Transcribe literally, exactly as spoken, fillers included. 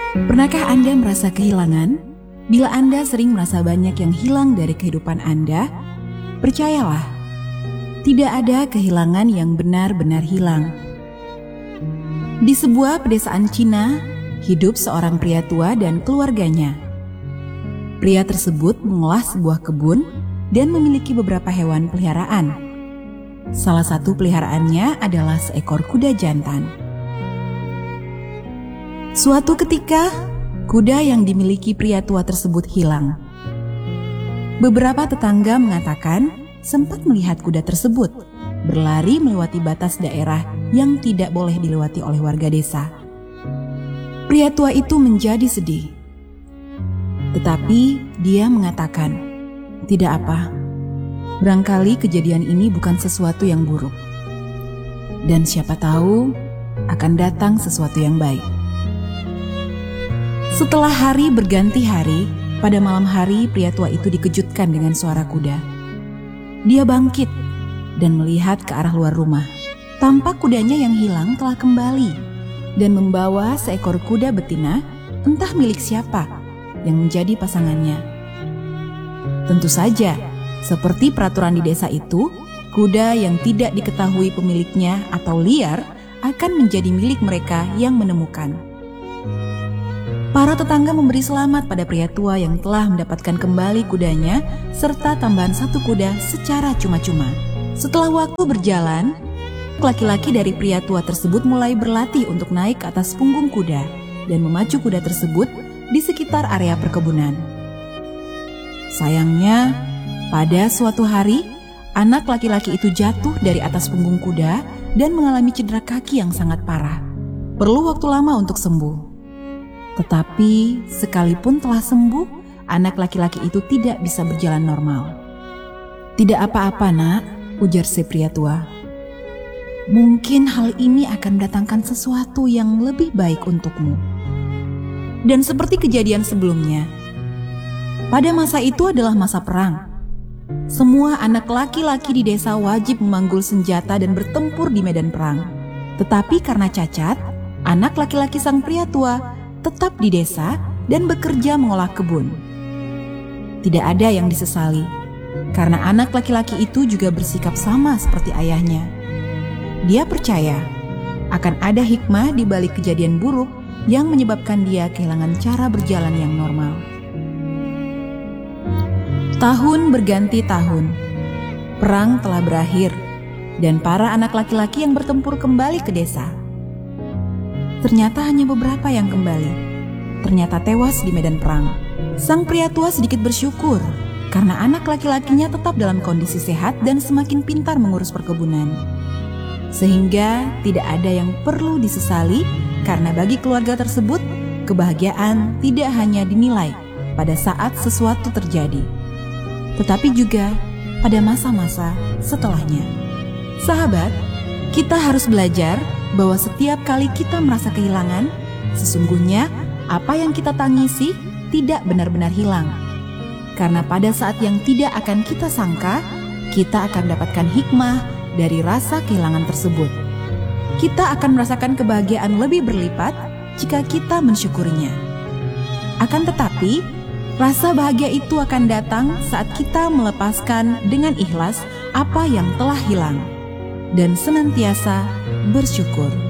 Pernahkah Anda merasa kehilangan? Bila Anda sering merasa banyak yang hilang dari kehidupan Anda, percayalah, tidak ada kehilangan yang benar-benar hilang. Di sebuah pedesaan Cina, hidup seorang pria tua dan keluarganya. Pria tersebut mengolah sebuah kebun dan memiliki beberapa hewan peliharaan. Salah satu peliharaannya adalah seekor kuda jantan. Suatu ketika, kuda yang dimiliki pria tua tersebut hilang. Beberapa tetangga mengatakan sempat melihat kuda tersebut berlari melewati batas daerah yang tidak boleh dilewati oleh warga desa. Pria tua itu menjadi sedih. Tetapi dia mengatakan, "Tidak apa, barangkali kejadian ini bukan sesuatu yang buruk. Dan siapa tahu akan datang sesuatu yang baik." Setelah hari berganti hari, pada malam hari pria tua itu dikejutkan dengan suara kuda. Dia bangkit dan melihat ke arah luar rumah. Tampak kudanya yang hilang telah kembali dan membawa seekor kuda betina, entah milik siapa, yang menjadi pasangannya. Tentu saja, seperti peraturan di desa itu, kuda yang tidak diketahui pemiliknya atau liar akan menjadi milik mereka yang menemukan. Para tetangga memberi selamat pada pria tua yang telah mendapatkan kembali kudanya serta tambahan satu kuda secara cuma-cuma. Setelah waktu berjalan, laki-laki dari pria tua tersebut mulai berlatih untuk naik ke atas punggung kuda dan memacu kuda tersebut di sekitar area perkebunan. Sayangnya, pada suatu hari, anak laki-laki itu jatuh dari atas punggung kuda dan mengalami cedera kaki yang sangat parah. Perlu waktu lama untuk sembuh. Tetapi sekalipun telah sembuh, anak laki-laki itu tidak bisa berjalan normal. "Tidak apa-apa, Nak," ujar si pria tua. "Mungkin hal ini akan mendatangkan sesuatu yang lebih baik untukmu." Dan seperti kejadian sebelumnya, pada masa itu adalah masa perang. Semua anak laki-laki di desa wajib memanggul senjata dan bertempur di medan perang. Tetapi karena cacat, anak laki-laki sang pria tua tetap di desa dan bekerja mengolah kebun. Tidak ada yang disesali, karena anak laki-laki itu juga bersikap sama seperti ayahnya. Dia percaya akan ada hikmah di balik kejadian buruk yang menyebabkan dia kehilangan cara berjalan yang normal. Tahun berganti tahun, perang telah berakhir, dan para anak laki-laki yang bertempur kembali ke desa. Ternyata hanya beberapa yang kembali. Ternyata tewas di medan perang. Sang pria tua sedikit bersyukur karena anak laki-lakinya tetap dalam kondisi sehat dan semakin pintar mengurus perkebunan. Sehingga tidak ada yang perlu disesali karena bagi keluarga tersebut, kebahagiaan tidak hanya dinilai pada saat sesuatu terjadi, tetapi juga pada masa-masa setelahnya. Sahabat, kita harus belajar bahwa setiap kali kita merasa kehilangan, sesungguhnya apa yang kita tangisi tidak benar-benar hilang. Karena pada saat yang tidak akan kita sangka, kita akan mendapatkan hikmah dari rasa kehilangan tersebut. Kita akan merasakan kebahagiaan lebih berlipat jika kita mensyukurinya. Akan tetapi, rasa bahagia itu akan datang saat kita melepaskan dengan ikhlas apa yang telah hilang dan senantiasa bersyukur.